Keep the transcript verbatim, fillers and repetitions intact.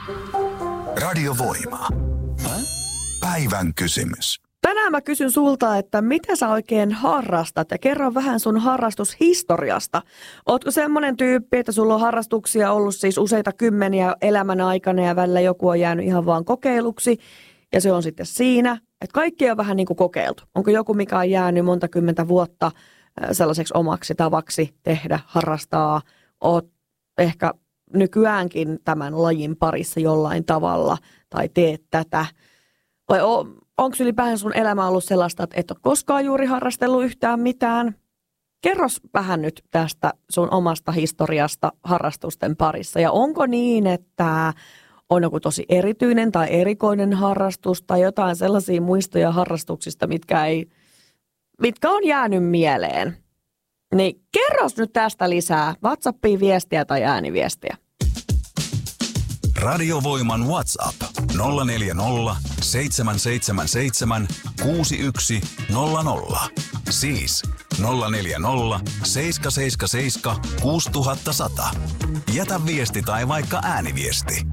Radiovoima. Päivän kysymys. Tänään mä kysyn sulta, että mitä sä oikein harrastat ja kerro vähän sun harrastushistoriasta. Ootko semmoinen tyyppi, että sulla on harrastuksia ollut siis useita kymmeniä elämän aikana ja välillä joku on jäänyt ihan vaan kokeiluksi ja se on sitten siinä, että kaikki on vähän niin kuin kokeiltu. Onko joku, mikä on jäänyt monta kymmentä vuotta sellaiseksi omaksi tavaksi tehdä, harrastaa, oot ehkä nykyäänkin tämän lajin parissa jollain tavalla tai teet tätä vai on Onko ylipäänsä sun elämä ollut sellaista, että et ole koskaan juuri harrastellut yhtään mitään? Kerros vähän nyt tästä sun omasta historiasta harrastusten parissa. Ja onko niin, että on joku tosi erityinen tai erikoinen harrastus tai jotain sellaisia muistoja harrastuksista, mitkä, ei, mitkä on jäänyt mieleen? Niin kerros nyt tästä lisää. WhatsAppiin viestiä tai ääniviestiä. Radiovoiman WhatsApp nolla neljä nolla, seitsemän seitsemän seitsemän, kuusi yksi nolla nolla. Siis nolla neljä nolla, seitsemän seitsemän seitsemän, kuusi nolla nolla. Jätä viesti tai vaikka ääniviesti.